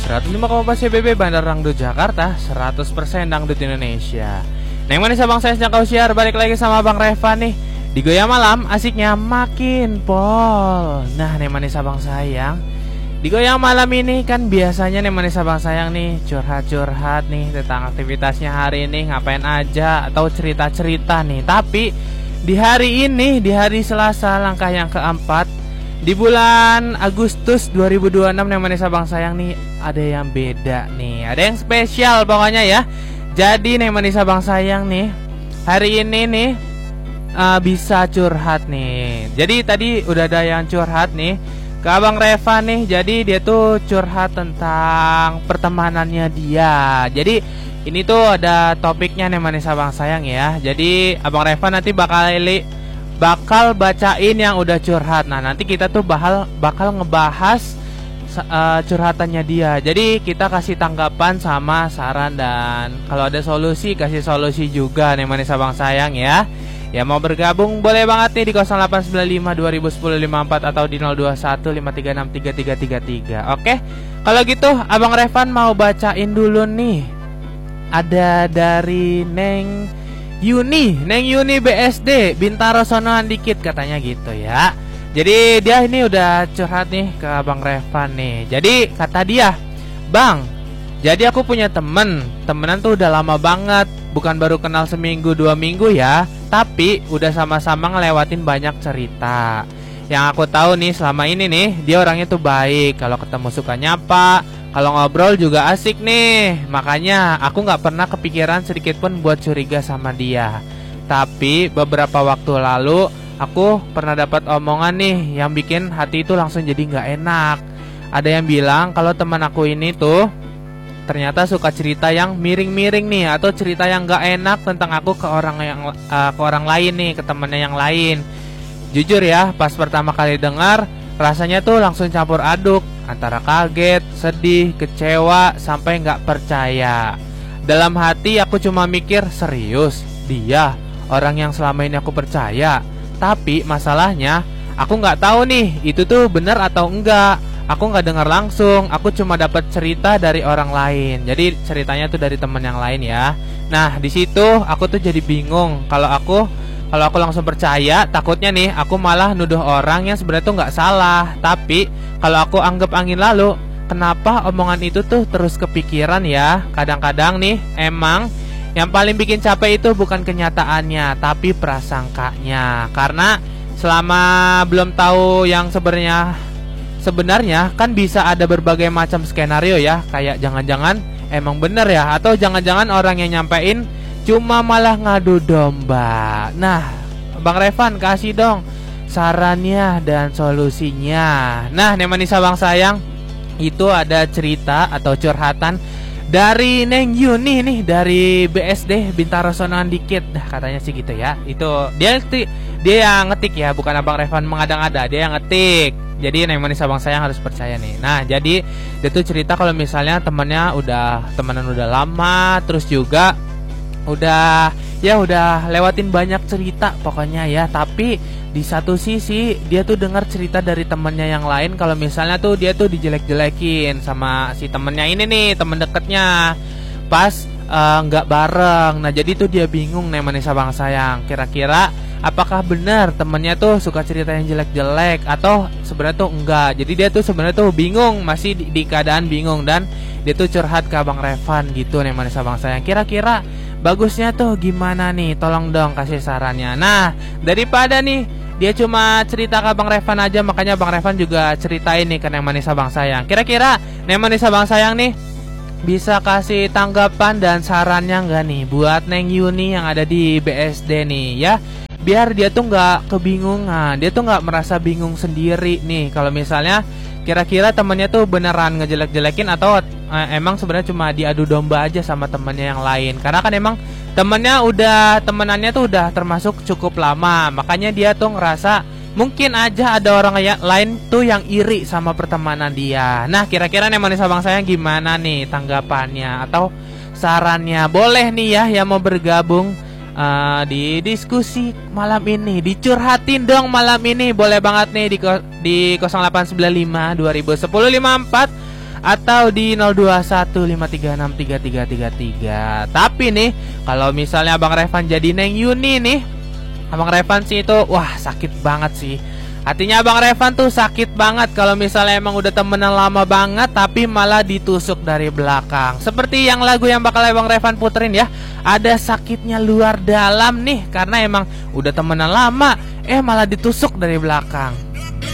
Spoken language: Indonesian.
105,4 CBB Bandar Dangdut Jakarta, 100% Dangdut Indonesia. Neng manis abang saya sejak kau siar, balik lagi sama Bang Revan nih. Di Goyang Malam, asiknya makin pol. Nah, neng manis abang sayang, di Goyang Malam ini kan biasanya neng manis abang sayang nih curhat-curhat nih tentang aktivitasnya hari ini, ngapain aja, atau cerita-cerita nih. Tapi di hari ini, di hari Selasa, langkah yang keempat, di bulan Agustus 2026 yang manis abang sayang nih, ada yang beda nih, ada yang spesial pokoknya ya. Jadi nih manis abang sayang nih, hari ini nih bisa curhat nih. Jadi tadi udah ada yang curhat nih ke Abang Revan nih. Jadi dia tuh curhat tentang pertemanannya dia. Jadi ini tuh ada topiknya nih manis abang sayang ya. Jadi Abang Revan nanti bakal bacain yang udah curhat. Nah, nanti kita tuh bakal ngebahas curhatannya dia. Jadi kita kasih tanggapan sama saran, dan kalau ada solusi kasih solusi juga nih manis abang sayang ya. Ya mau bergabung boleh banget nih di 0895 2010 54 atau di 021 536 3333. Oke. Kalau gitu Abang Revan mau bacain dulu nih. Ada dari Neng Yuni BSD Bintaro sonoan dikit katanya gitu ya. Jadi dia ini udah curhat nih ke Abang Revan nih. Jadi kata dia, "Bang, jadi aku punya temenan tuh udah lama banget. Bukan baru kenal seminggu 2 minggu ya, tapi udah sama-sama ngelewatin banyak cerita. Yang aku tahu nih selama ini nih, dia orangnya tuh baik. Kalau ketemu suka nyapa, kalau ngobrol juga asik nih. Makanya aku gak pernah kepikiran sedikit pun buat curiga sama dia. Tapi beberapa waktu lalu aku pernah dapat omongan nih yang bikin hati itu langsung jadi gak enak. Ada yang bilang kalau teman aku ini tuh ternyata suka cerita yang miring-miring nih, atau cerita yang gak enak tentang aku ke orang lain nih, ke temennya yang lain. Jujur ya, pas pertama kali dengar, rasanya tuh langsung campur aduk antara kaget, sedih, kecewa, sampai gak percaya. Dalam hati aku cuma mikir, serius, dia orang yang selama ini aku percaya. Tapi masalahnya aku gak tahu nih itu tuh bener atau enggak. Aku gak dengar langsung, aku cuma dapat cerita dari orang lain. Jadi ceritanya tuh dari temen yang lain ya. Nah di situ aku tuh jadi bingung. Kalau aku langsung percaya, takutnya nih aku malah nuduh orang yang sebenarnya tuh gak salah. Tapi kalau aku anggap angin lalu, kenapa omongan itu tuh terus kepikiran ya. Kadang-kadang nih emang yang paling bikin capek itu bukan kenyataannya, tapi prasangkanya. Karena selama belum tahu yang sebenarnya kan bisa ada berbagai macam skenario ya. Kayak jangan-jangan emang bener ya, atau jangan-jangan orang yang nyampein cuma malah ngadu domba. Nah Bang Revan kasih dong sarannya dan solusinya. Nah nih manis abang sayang, itu ada cerita atau curhatan dari Neng Yuni nih, dari BSD Bintaro sonoan dikit. Nah katanya sih gitu ya. Itu dia yang ngetik ya, bukan Abang Revan mengada-ngada, dia yang ngetik. Jadi Neng manis abang sayang harus percaya nih. Nah jadi dia tuh cerita kalau misalnya temenan udah lama, terus juga udah lewatin banyak cerita pokoknya ya. Tapi di satu sisi dia tuh dengar cerita dari temennya yang lain kalau misalnya tuh dia tuh dijelek-jelekin sama si temennya ini nih, temen deketnya, pas nggak bareng. Nah jadi tuh dia bingung nih manis abang sayang, kira-kira apakah benar temennya tuh suka cerita yang jelek-jelek atau sebenarnya tuh enggak. Jadi dia tuh sebenarnya tuh bingung, masih di keadaan bingung, dan dia tuh curhat ke Abang Revan gitu nih manis abang sayang. Kira-kira bagusnya tuh gimana nih? Tolong dong kasih sarannya. Nah daripada nih dia cuma cerita ke Abang Revan aja, makanya Abang Revan juga ceritain nih ke Neng manis abang sayang. Kira-kira Neng manis abang sayang nih bisa kasih tanggapan dan sarannya nggak nih buat Neng Yuni yang ada di BSD nih ya, biar dia tuh nggak kebingungan, dia tuh nggak merasa bingung sendiri nih kalau misalnya kira-kira temennya tuh beneran ngejelek-jelekin atau emang sebenarnya cuma diadu domba aja sama temennya yang lain. Karena kan emang temenannya tuh udah termasuk cukup lama, makanya dia tuh ngerasa mungkin aja ada orang lain tuh yang iri sama pertemanan dia. Nah kira-kira nih manis abang sayang gimana nih tanggapannya atau sarannya? Boleh nih ya yang mau bergabung di diskusi malam ini, dicurhatin dong malam ini, boleh banget nih di 0895 2010 54 atau di 0215363333. Tapi nih, kalau misalnya Abang Revan jadi Neng Yuni nih, Abang Revan sih itu wah sakit banget sih. Hatinya Abang Revan tuh sakit banget kalau misalnya emang udah temenan lama banget tapi malah ditusuk dari belakang. Seperti yang lagu yang bakal Abang Revan puterin ya. Ada sakitnya luar dalam nih karena emang udah temenan lama malah ditusuk dari belakang.